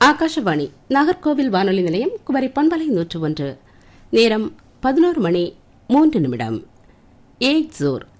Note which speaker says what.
Speaker 1: ஆகாஷவாணி நாகர்கோவில் வானொலி நிலையம் குமரி பண்பலை 101. நேரம் 11 மணி 3 நிமிடம். ஏக் ஜோர்